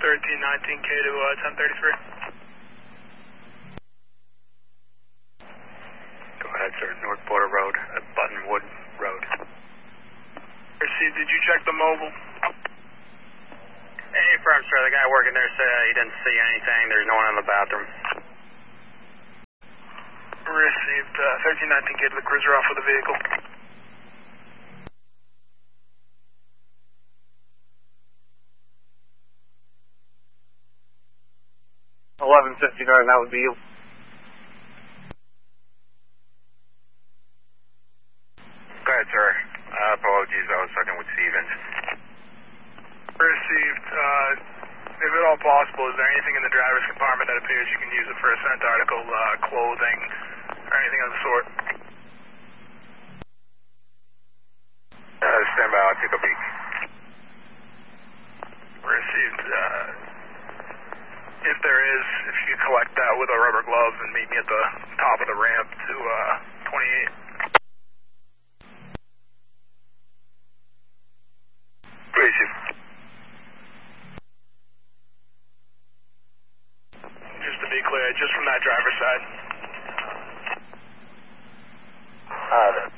1319K to 1033. Go ahead, sir. North Border Road, Buttonwood Road. Received. Did you check the mobile? Any firm, sir. The guy working there said he didn't see anything. There's no one in the bathroom. Received. 1319K to the cruiser off with the vehicle. 1159, that would be you. Go ahead, sir. Apologies, I was talking with Stevens. Received. If at all possible, is there anything in the driver's compartment that appears you can use it for a scent article, clothing, or anything of the sort? Stand by, I'll take a peek. Received. If there is, if you could collect that with a rubber glove and meet me at the top of the ramp to 28. Appreciate it. Just to be clear, just from that driver's side.